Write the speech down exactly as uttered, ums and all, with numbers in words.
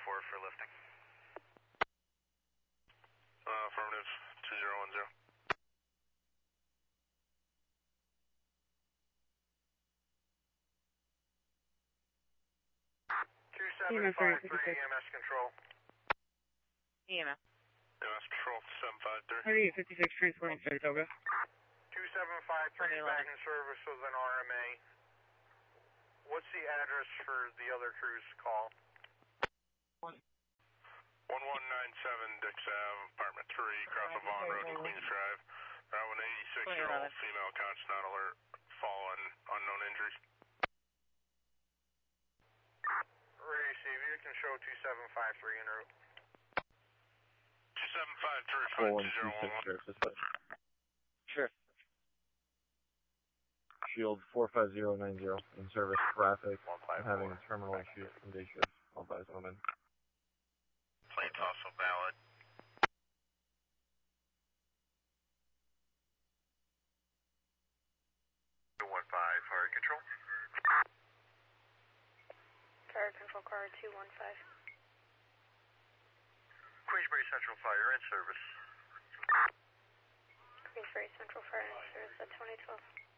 four for lifting. Uh, affirmative, two zero one zero. two seven five three E M S control. E M S. E M S control, seven five three. thirty-eight fifty-six, transporting Saratoga. two seven five three back in service with an R M A. What's the address for the other crew's call? one one nine seven Dix Ave, apartment three, across the Vaughn Road in Queens Drive. Route one eighty-six-year-old female conscious, not alert, fallen, unknown injuries. Ready, Steve, you can show two seven five three en route. two seven five three, flight two zero one one. Sure. Shield four five zero nine zero, in service traffic, having a terminal issue from day shift, all by woman. Plane's also valid. two one five, fire control. Fire control car two one five. Queensbury Central Fire in service. Queensbury Central Fire in service at twenty twelve.